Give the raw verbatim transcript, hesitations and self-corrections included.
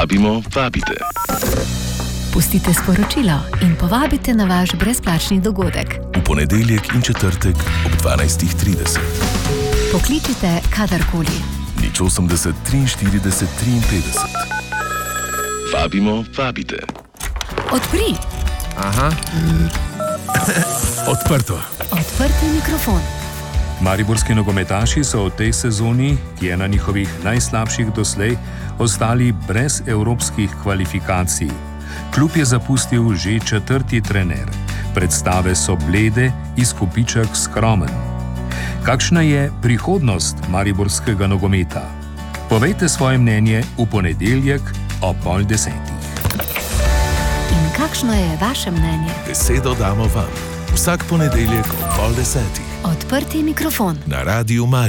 Vabimo, vabite. Pustite sporočilo in povabite na vaš brezplačni dogodek. V ponedeljek in četrtek ob dvanajst trideset. Pokličite kadarkoli. nič osemdeset triinštirideset triinpetdeset. Vabimo, vabite. Odpri. Aha. Odprto. Odprti mikrofon. Mariborski nogometaši so v tej sezoni, ki je na njihovih najslabših doslej, ostali brez evropskih kvalifikacij. Klub je zapustil že četrti trener. Predstave so blede, izkupiček skromen. Kakšna je prihodnost mariborskega nogometa? Povejte svoje mnenje v ponedeljek ob pol desetih. In kakšno je vaše mnenje? Besedo damo vam. Vsak ponedeljek ob pol desetih. Odprti mikrofon. Na Radiu Maribor.